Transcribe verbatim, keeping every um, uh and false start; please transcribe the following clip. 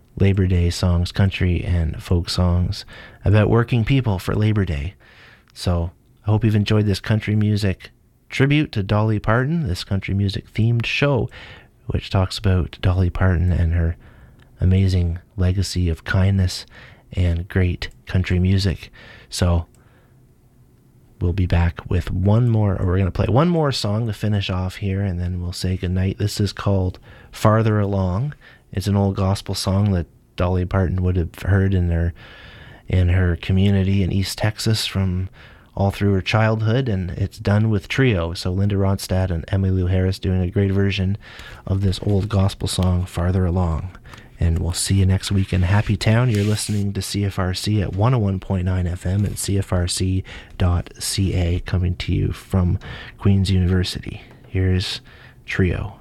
Labor Day songs, country and folk songs about working people for Labor Day. So I hope you've enjoyed this country music tribute to Dolly Parton, this country music themed show, which talks about Dolly Parton and her amazing legacy of kindness and great country music. So we'll be back with one more, or we're going to play one more song to finish off here, and then we'll say goodnight. This is called Farther Along. It's an old gospel song that Dolly Parton would have heard in her in her community in East Texas from all through her childhood, and it's done with trio. So Linda Ronstadt and Emily Lou Harris doing a great version of this old gospel song, Farther Along. And we'll see you next week in Happy Town. You're listening to C F R C at one oh one point nine F M and C F R C dot C A, coming to you from Queen's University. Here's Trio.